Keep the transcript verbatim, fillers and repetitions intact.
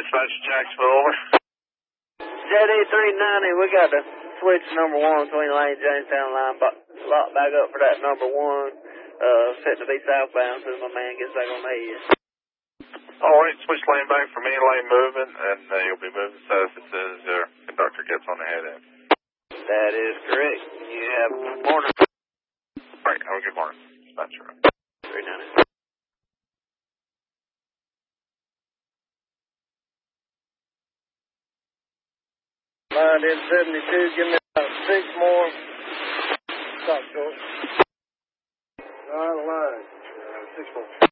Dispatch Jacksonville, over. J D three ninety, we got to switch number one between Lane Jamestown line, but lock back up for that number one, uh, set to be southbound as my man gets back on the head. All right, switch lane back for me, lane moving, and uh, you'll be moving south as soon as your conductor gets on the head end. That is correct. You have a good morning. All right, have a good morning. Dispatch. three ninety. Line in seventy-two, give me about six more. Stop short. All right, line. Uh, six more.